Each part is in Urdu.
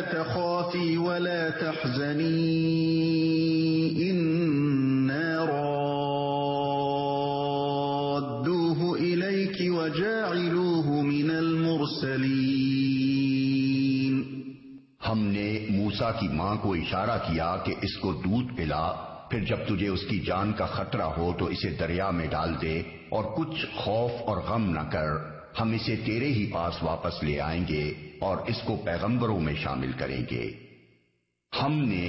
تخافی ولا تحزنی انا رادوه الیک وجاعلوه من المرسلین۔ ہم نے موسیٰ کی ماں کو اشارہ کیا کہ اس کو دودھ پلا، پھر جب تجھے اس کی جان کا خطرہ ہو تو اسے دریا میں ڈال دے، اور کچھ خوف اور غم نہ کر، ہم اسے تیرے ہی پاس واپس لے آئیں گے اور اس کو پیغمبروں میں شامل کریں گے۔ ہم نے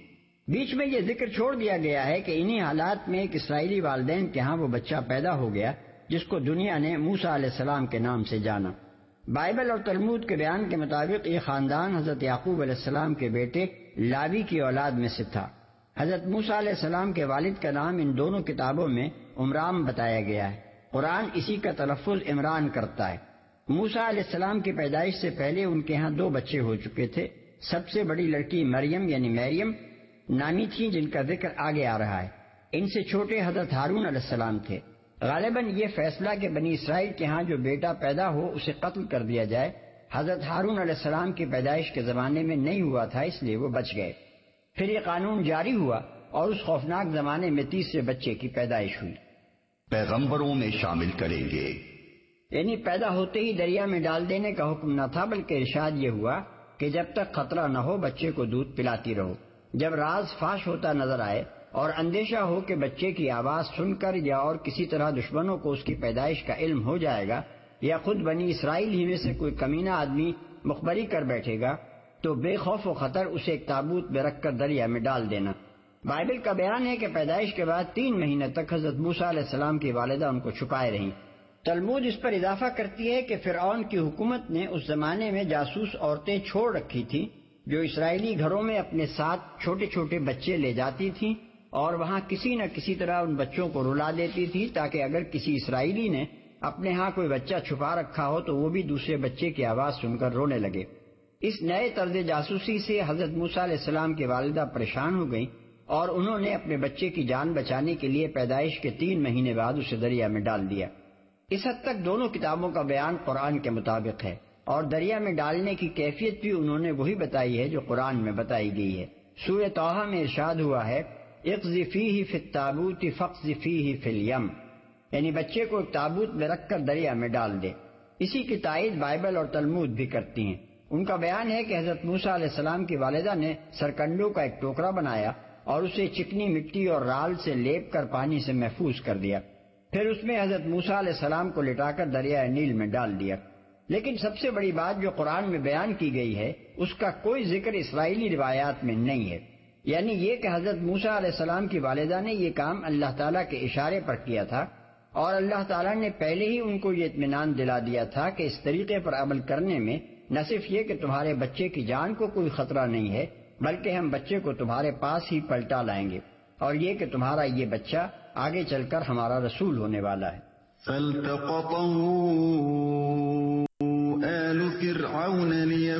بیچ میں یہ ذکر چھوڑ دیا گیا ہے کہ انہی حالات میں ایک اسرائیلی والدین کے ہاں وہ بچہ پیدا ہو گیا جس کو دنیا نے موسیٰ علیہ السلام کے نام سے جانا۔ بائبل اور تلمود کے بیان کے مطابق یہ خاندان حضرت یعقوب علیہ السلام کے بیٹے لاوی کی اولاد میں سے تھا۔ حضرت موسیٰ علیہ السلام کے والد کا نام ان دونوں کتابوں میں عمران بتایا گیا ہے۔ قرآن اسی کا تلفظ عمران کرتا ہے۔ موسیٰ علیہ السلام کی پیدائش سے پہلے ان کے ہاں 2 بچے ہو چکے تھے۔ سب سے بڑی لڑکی مریم یعنی مریم نامی تھی، جن کا ذکر آگے آ رہا ہے۔ ان سے چھوٹے حضرت ہارون علیہ السلام تھے۔ غالباً یہ فیصلہ کہ بنی اسرائیل کے ہاں جو بیٹا پیدا ہو اسے قتل کر دیا جائے حضرت ہارون علیہ السلام کی پیدائش کے زمانے میں نہیں ہوا تھا، اس لیے وہ بچ گئے۔ پھر یہ قانون جاری ہوا اور اس خوفناک زمانے میں تیسرے بچے کی پیدائش ہوئی۔ پیغمبروں میں شامل کریں گے، یعنی پیدا ہوتے ہی دریا میں ڈال دینے کا حکم نہ تھا، بلکہ ارشاد یہ ہوا کہ جب تک خطرہ نہ ہو بچے کو دودھ پلاتی رہو۔ جب راز فاش ہوتا نظر آئے اور اندیشہ ہو کہ بچے کی آواز سن کر یا اور کسی طرح دشمنوں کو اس کی پیدائش کا علم ہو جائے گا، یا خود بنی اسرائیل ہی میں سے کوئی کمینہ آدمی مخبری کر بیٹھے گا، تو بے خوف و خطر اسے ایک تابوت میں رکھ کر دریا میں ڈال دینا۔ بائبل کا بیان ہے کہ پیدائش کے بعد 3 مہینے تک حضرت موسیٰ علیہ السلام کی والدہ ان کو چھپائے رہیں۔ تلمود اس پر اضافہ کرتی ہے کہ فرعون کی حکومت نے اس زمانے میں جاسوس عورتیں چھوڑ رکھی تھیں جو اسرائیلی گھروں میں اپنے ساتھ چھوٹے چھوٹے بچے لے جاتی تھیں اور وہاں کسی نہ کسی طرح ان بچوں کو رلا دیتی تھی، تاکہ اگر کسی اسرائیلی نے اپنے ہاں کوئی بچہ چھپا رکھا ہو تو وہ بھی دوسرے بچے کی آواز سن کر رونے لگے۔ اس نئے طرز جاسوسی سے حضرت موسیٰ علیہ السلام کی والدہ پریشان ہو گئیں اور انہوں نے اپنے بچے کی جان بچانے کے لیے پیدائش کے 3 مہینے بعد اسے دریا میں ڈال دیا۔ اس حد تک دونوں کتابوں کا بیان قرآن کے مطابق ہے، اور دریا میں ڈالنے کی کیفیت بھی انہوں نے وہی بتائی ہے جو قرآن میں بتائی گئی ہے۔ سورہ طٰہٰ میں ارشاد ہوا ہے اقذفیہ فی التابوت فاقذفیہ فی الیم، یعنی بچے کو ایک تابوت میں رکھ کر دریا میں ڈال دے۔ اسی کی تائید بائبل اور تلمود بھی کرتی ہیں۔ ان کا بیان ہے کہ حضرت موسیٰ علیہ السلام کی والدہ نے سرکنڈوں کا ایک ٹوکرا بنایا اور اسے چکنی مٹی اور رال سے لیپ کر پانی سے محفوظ کر دیا، پھر اس میں حضرت موسیٰ علیہ السلام کو لٹا کر دریائے نیل میں ڈال دیا۔ لیکن سب سے بڑی بات جو قرآن میں بیان کی گئی ہے اس کا کوئی ذکر اسرائیلی روایات میں نہیں ہے، یعنی یہ کہ حضرت موسیٰ علیہ السلام کی والدہ نے یہ کام اللہ تعالیٰ کے اشارے پر کیا تھا، اور اللہ تعالیٰ نے پہلے ہی ان کو یہ اطمینان دلا دیا تھا کہ اس طریقے پر عمل کرنے میں نہ صرف یہ کہ تمہارے بچے کی جان کو کوئی خطرہ نہیں ہے، بلکہ ہم بچے کو تمہارے پاس ہی پلٹا لائیں گے، اور یہ کہ تمہارا یہ بچہ آگے چل کر ہمارا رسول ہونے والا ہے۔ فَالْتَقَطَهُ